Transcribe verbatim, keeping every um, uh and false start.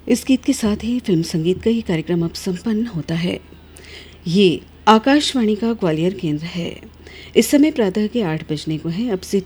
इस गीत के साथ ही फिल्म संगीत का ये कार्यक्रम अब संपन्न होता है। ये आकाशवाणी का ग्वालियर केंद्र है। इस समय प्रातः के आठ बजने को है। अब से